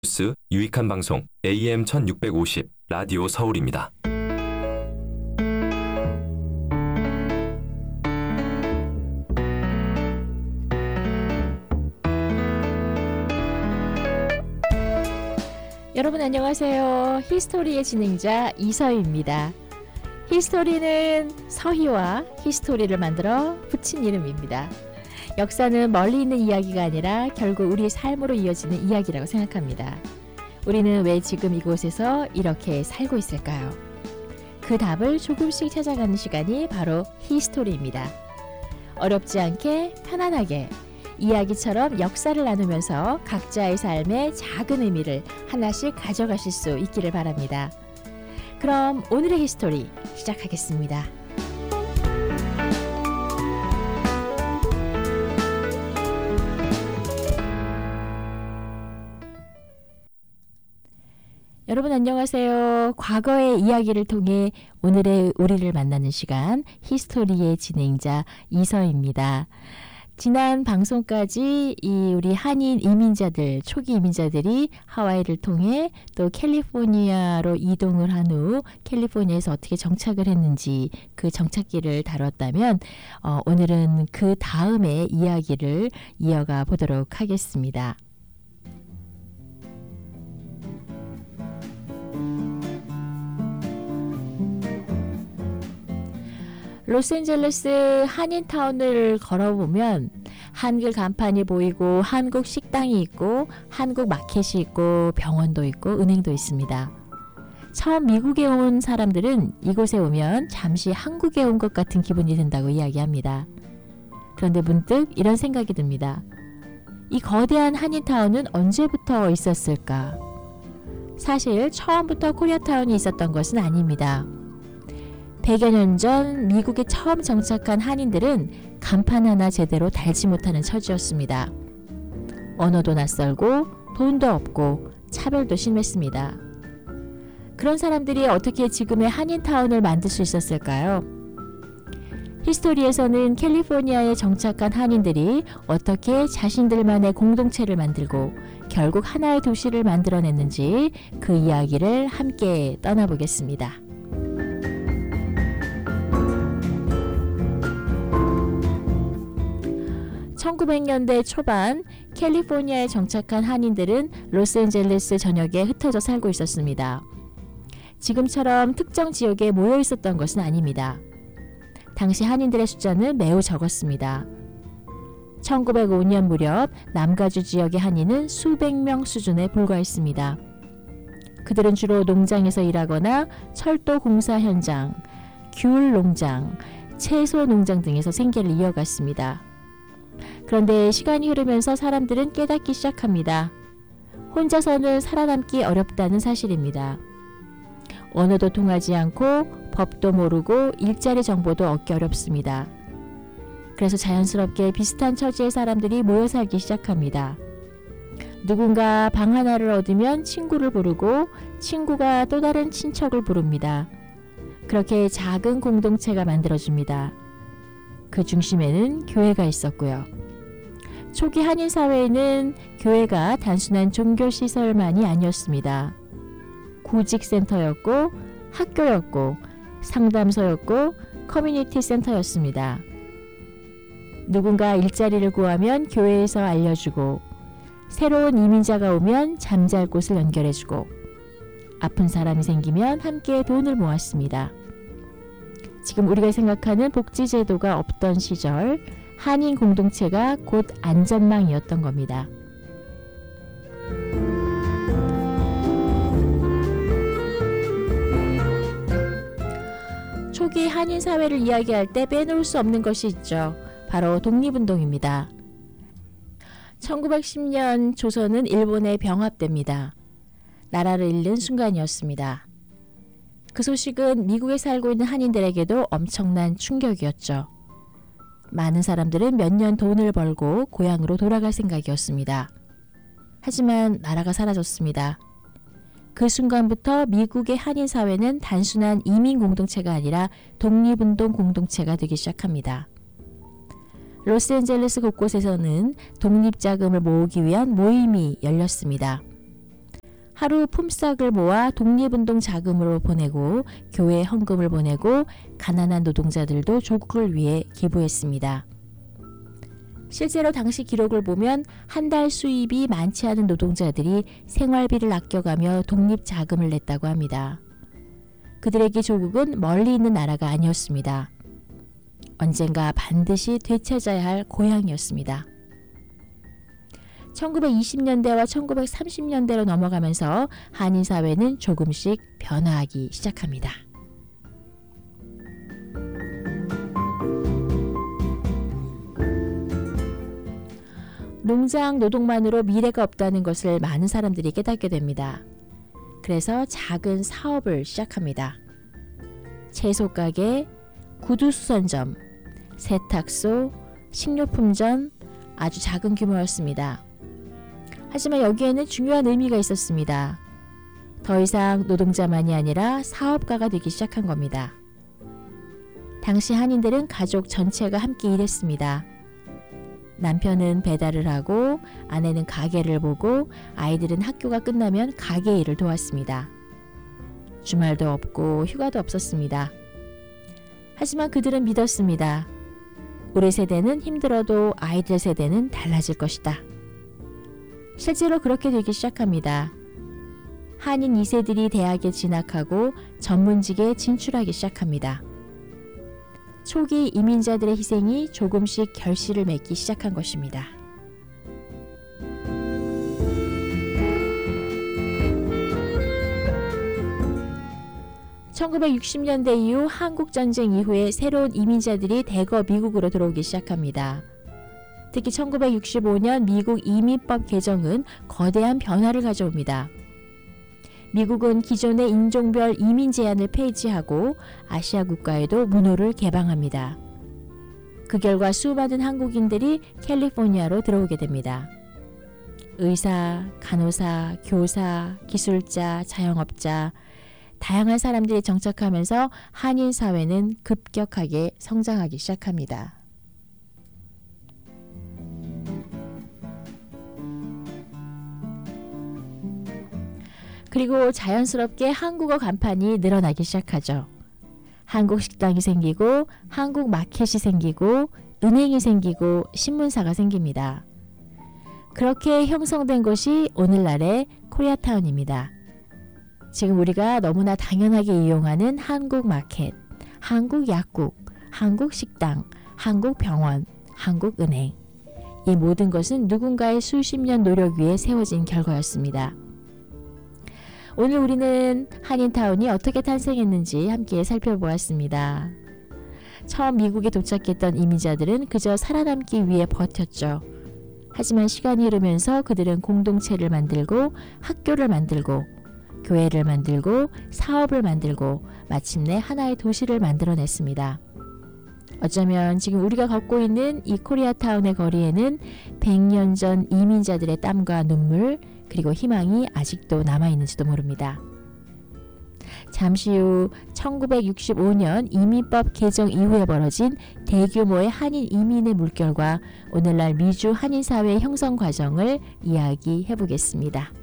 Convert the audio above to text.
뉴스 유익한 방송 AM 1650 라디오 서울입니다. 여러분 안녕하세요. 히스토리의 진행자 이서희입니다. 히스토리는 서희와 히스토리를 만들어 붙인 이름입니다. 역사는 멀리 있는 이야기가 아니라 결국 우리의 삶으로 이어지는 이야기라고 생각합니다. 우리는 왜 지금 이곳에서 이렇게 살고 있을까요? 그 답을 조금씩 찾아가는 시간이 바로 히스토리입니다. 어렵지 않게 편안하게 이야기처럼 역사를 나누면서 각자의 삶의 작은 의미를 하나씩 가져가실 수 있기를 바랍니다. 그럼 오늘의 히스토리 시작하겠습니다. 여러분 안녕하세요. 과거의 이야기를 통해 오늘의 우리를 만나는 시간 히스토리의 진행자 이서희입니다. 지난 방송까지 우리 한인 이민자들, 초기 이민자들이 하와이를 통해 또 캘리포니아로 이동을 한 후 캘리포니아에서 어떻게 정착을 했는지 그 정착기를 다뤘다면 오늘은 그 다음의 이야기를 이어가 보도록 하겠습니다. 로스앤젤레스 한인타운을 걸어보면 한글 간판이 보이고 한국 식당이 있고 한국 마켓이 있고 병원도 있고 은행도 있습니다. 처음 미국에 온 사람들은 이곳에 오면 잠시 한국에 온 것 같은 기분이 든다고 이야기합니다. 그런데 문득 이런 생각이 듭니다. 이 거대한 한인타운은 언제부터 있었을까? 사실 처음부터 코리아타운이 있었던 것은 아닙니다. 100여 년 전 미국에 처음 정착한 한인들은 간판 하나 제대로 달지 못하는 처지였습니다. 언어도 낯설고 돈도 없고 차별도 심했습니다. 그런 사람들이 어떻게 지금의 한인타운을 만들 수 있었을까요? 히스토리에서는 캘리포니아에 정착한 한인들이 어떻게 자신들만의 공동체를 만들고 결국 하나의 도시를 만들어냈는지 그 이야기를 함께 떠나보겠습니다. 1900년대 초반 캘리포니아에 정착한 한인들은 로스앤젤레스 전역에 흩어져 살고 있었습니다. 지금처럼 특정 지역에 모여 있었던 것은 아닙니다. 당시 한인들의 숫자는 매우 적었습니다. 1905년 무렵 남가주 지역의 한인은 수백 명 수준에 불과했습니다. 그들은 주로 농장에서 일하거나 철도 공사 현장, 귤 농장, 채소 농장 등에서 생계를 이어갔습니다. 그런데 시간이 흐르면서 사람들은 깨닫기 시작합니다. 혼자서는 살아남기 어렵다는 사실입니다. 언어도 통하지 않고 법도 모르고 일자리 정보도 얻기 어렵습니다. 그래서 자연스럽게 비슷한 처지의 사람들이 모여 살기 시작합니다. 누군가 방 하나를 얻으면 친구를 부르고 친구가 또 다른 친척을 부릅니다. 그렇게 작은 공동체가 만들어집니다. 그 중심에는 교회가 있었고요. 초기 한인 사회에는 교회가 단순한 종교 시설만이 아니었습니다. 구직센터였고 학교였고 상담소였고 커뮤니티 센터였습니다. 누군가 일자리를 구하면 교회에서 알려주고 새로운 이민자가 오면 잠잘 곳을 연결해주고 아픈 사람이 생기면 함께 돈을 모았습니다. 지금 우리가 생각하는 복지제도가 없던 시절 한인 공동체가 곧 안전망이었던 겁니다. 초기 한인 사회를 이야기할 때 빼놓을 수 없는 것이 있죠. 바로 독립운동입니다. 1910년 조선은 일본에 병합됩니다. 나라를 잃는 순간이었습니다. 그 소식은 미국에 살고 있는 한인들에게도 엄청난 충격이었죠. 많은 사람들은 몇 년 돈을 벌고 고향으로 돌아갈 생각이었습니다. 하지만 나라가 사라졌습니다. 그 순간부터 미국의 한인 사회는 단순한 이민 공동체가 아니라 독립운동 공동체가 되기 시작합니다. 로스앤젤레스 곳곳에서는 독립자금을 모으기 위한 모임이 열렸습니다. 하루 품삯을 모아 독립운동 자금으로 보내고 교회 헌금을 보내고 가난한 노동자들도 조국을 위해 기부했습니다. 실제로 당시 기록을 보면 한 달 수입이 많지 않은 노동자들이 생활비를 아껴가며 독립자금을 냈다고 합니다. 그들에게 조국은 멀리 있는 나라가 아니었습니다. 언젠가 반드시 되찾아야 할 고향이었습니다. 1920년대와 1930년대로 넘어가면서 한인 사회는 조금씩 변화하기 시작합니다. 농장 노동만으로 미래가 없다는 것을 많은 사람들이 깨닫게 됩니다. 그래서 작은 사업을 시작합니다. 채소 가게, 구두 수선점, 세탁소, 식료품점, 아주 작은 규모였습니다. 하지만 여기에는 중요한 의미가 있었습니다. 더 이상 노동자만이 아니라 사업가가 되기 시작한 겁니다. 당시 한인들은 가족 전체가 함께 일했습니다. 남편은 배달을 하고 아내는 가게를 보고 아이들은 학교가 끝나면 가게 일을 도왔습니다. 주말도 없고 휴가도 없었습니다. 하지만 그들은 믿었습니다. 우리 세대는 힘들어도 아이들 세대는 달라질 것이다. 실제로 그렇게 되기 시작합니다. 한인 2세들이 대학에 진학하고 전문직에 진출하기 시작합니다. 초기 이민자들의 희생이 조금씩 결실을 맺기 시작한 것입니다. (1960년대) 이후 한국전쟁 이후에 새로운 이민자들이 대거 미국으로 들어오기 시작합니다. 특히 1965년 미국 이민법 개정은 거대한 변화를 가져옵니다. 미국은 기존의 인종별 이민 제한을 폐지하고 아시아 국가에도 문호를 개방합니다. 그 결과 수많은 한국인들이 캘리포니아로 들어오게 됩니다. 의사, 간호사, 교사, 기술자, 자영업자, 다양한 사람들이 정착하면서 한인 사회는 급격하게 성장하기 시작합니다. 그리고 자연스럽게 한국어 간판이 늘어나기 시작하죠. 한국 식당이 생기고 한국 마켓이 생기고 은행이 생기고 신문사가 생깁니다. 그렇게 형성된 곳이 오늘날의 코리아타운입니다. 지금 우리가 너무나 당연하게 이용하는 한국 마켓, 한국 약국, 한국 식당, 한국 병원, 한국 은행. 이 모든 것은 누군가의 수십 년 노력 위에 세워진 결과였습니다. 오늘 우리는 한인타운이 어떻게 탄생했는지 함께 살펴보았습니다. 처음 미국에 도착했던 이민자들은 그저 살아남기 위해 버텼죠. 하지만 시간이 흐르면서 그들은 공동체를 만들고 학교를 만들고 교회를 만들고 사업을 만들고 마침내 하나의 도시를 만들어냈습니다. 어쩌면 지금 우리가 걷고 있는 이 코리아타운의 거리에는 100년 전 이민자들의 땀과 눈물 그리고 희망이 아직도 남아있는지도 모릅니다. 잠시 후 1965년 이민법 개정 이후에 벌어진 대규모의 한인 이민의 물결과 오늘날 미주 한인 사회의 형성 과정을 이야기해 보겠습니다.